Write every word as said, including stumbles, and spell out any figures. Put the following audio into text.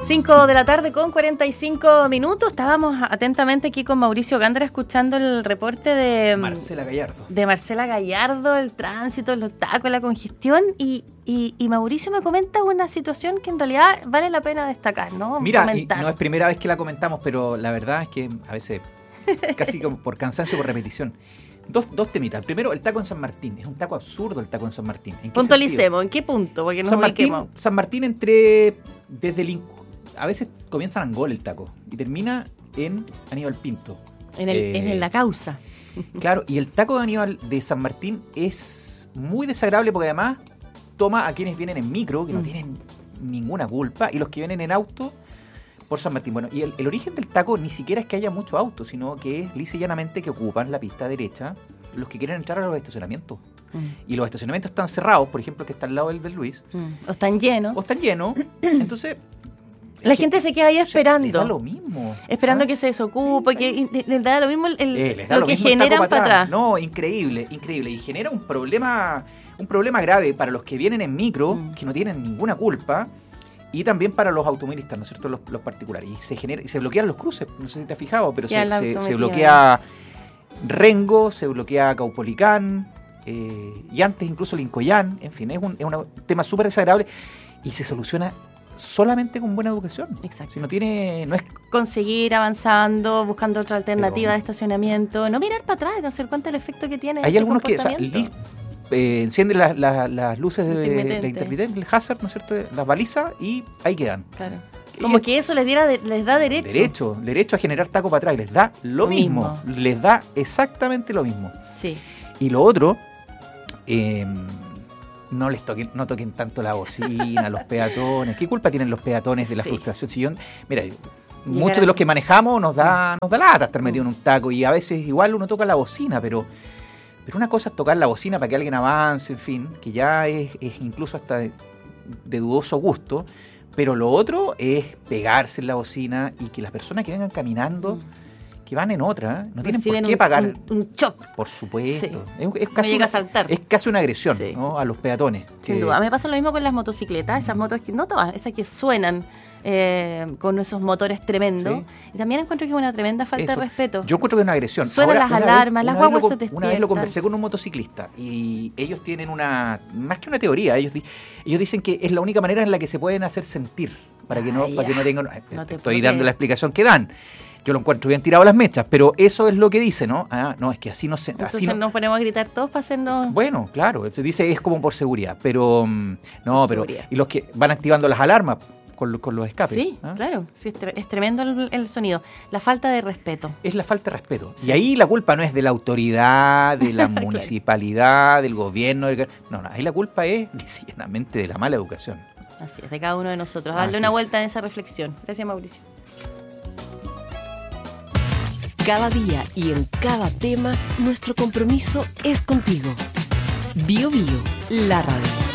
cinco de la tarde con cuarenta y cinco minutos. Estábamos atentamente aquí con Mauricio Gándara escuchando el reporte de Marcela Gallardo. De Marcela Gallardo, el tránsito, los tacos, la congestión. Y, y, y Mauricio me comenta una situación que en realidad vale la pena destacar, ¿no? Mira, y no es primera vez que la comentamos, pero la verdad es que a veces, casi como por cansancio, por repetición. Dos, dos temitas. Primero, el taco en San Martín. Es un taco absurdo el taco en San Martín. ¿En qué Puntualicemos, sentido? ¿en qué punto? Porque nos San Martín, ubiquemos. San Martín entre desde el a veces comienza en Angol el taco y termina en Aníbal Pinto. En, el, eh, en la causa. Claro, y el taco de Aníbal de San Martín es muy desagradable porque además toma a quienes vienen en micro, que no mm. tienen ninguna culpa, y los que vienen en auto por San Martín. Bueno, y el, el origen del taco ni siquiera es que haya mucho auto, sino que es lisa y llanamente que ocupan la pista derecha los que quieren entrar a los estacionamientos. Mm. Y los estacionamientos están cerrados, por ejemplo, que está al lado del, del Luis. Mm. O están llenos. O están llenos. Entonces... La gente que, se queda ahí esperando. Les da lo mismo. Esperando ¿Ah? que se desocupe, que les da lo mismo el, eh, les da lo, lo que mismo generan para atrás. atrás. No, increíble, increíble. Y genera un problema, un problema grave para los que vienen en micro, mm. que no tienen ninguna culpa. Y también para los automovilistas, ¿no es cierto?, los, los particulares. Y se genera, y se bloquean los cruces, no sé si te has fijado, pero se, se, se bloquea Rengo, se bloquea Caupolicán, eh, y antes incluso Lincoyán, en fin, es un, es un tema súper desagradable y se soluciona solamente con buena educación. Exacto. Si no tiene, no es conseguir avanzando, buscando otra alternativa pero, de estacionamiento, no mirar para atrás, no hacer cuenta del efecto que tiene. Hay ese algunos que, o sea, li, eh, encienden la, la, las luces de la intermitente, el hazard, ¿no es cierto?, las balizas y ahí quedan. Claro. Como y que eso les, diera, les da derecho. Derecho, derecho a generar taco para atrás. Y les da lo, lo mismo. mismo. Les da exactamente lo mismo. Sí. Y lo otro, eh, no les toquen, no toquen tanto la bocina, los peatones. ¿Qué culpa tienen los peatones de la sí. frustración? Si yo, mira, Llegar muchos de los que manejamos nos da, nos da lata estar metido en un taco. Y a veces igual uno toca la bocina, pero... Pero una cosa es tocar la bocina para que alguien avance, en fin, que ya es, es incluso hasta de, de dudoso gusto. Pero lo otro es pegarse en la bocina y que las personas que vengan caminando, mm. que van en otra, no tienen Reciben por qué pagar. Un, un shock. Por supuesto. Sí. Es, es, casi llega una, a saltar. es casi una agresión, sí. ¿no?, a los peatones. Sin que... duda. Me pasa lo mismo con las motocicletas, esas motos que no todas, esas que suenan eh, con esos motores tremendos. Sí. Y también encuentro que es una tremenda falta Eso. de respeto. Yo encuentro que es una agresión. Suenan Ahora, las alarmas, vez, las guaguas lo, se despiertan. Una vez lo conversé con un motociclista y ellos tienen una, más que una teoría, ellos, ellos dicen que es la única manera en la que se pueden hacer sentir, para que no, ah, para que no tengan... No te estoy dando la explicación que dan. Yo lo encuentro bien tirado las mechas, pero eso es lo que dice, ¿no? Ah, no, es que así no se... Entonces así no... nos ponemos a gritar todos para hacernos... Bueno, claro, se dice es como por seguridad, pero... No, por pero... Seguridad. Y los que van activando las alarmas con, con los escapes. Sí, ¿ah? Claro, sí, es, tre- es tremendo el, el sonido. La falta de respeto. Es la falta de respeto. Y ahí la culpa no es de la autoridad, de la municipalidad, del gobierno. Del... No, no, ahí la culpa es llanamente de la mala educación. Así es, de cada uno de nosotros. Darle Así una es. vuelta en esa reflexión. Gracias, Mauricio. Cada día y en cada tema, nuestro compromiso es contigo. Bio Bio, la radio.